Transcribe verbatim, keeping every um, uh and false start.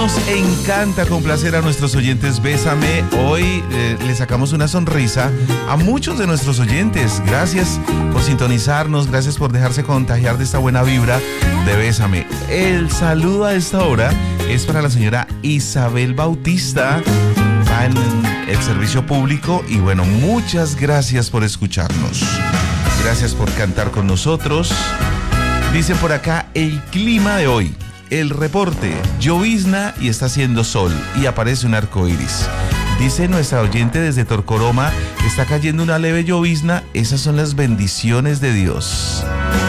Nos encanta complacer a nuestros oyentes. Bésame. Hoy eh, le sacamos una sonrisa a muchos de nuestros oyentes. Gracias por sintonizarnos, gracias por dejarse contagiar de esta buena vibra de Bésame. El saludo a esta hora es para la señora Isabel Bautista. Va en el servicio público y bueno, muchas gracias por escucharnos. Gracias por cantar con nosotros. Dice por acá el clima de hoy. El reporte, llovizna y está haciendo sol y aparece un arco iris. Dice nuestra oyente desde Torcoroma, está cayendo una leve llovizna, esas son las bendiciones de Dios.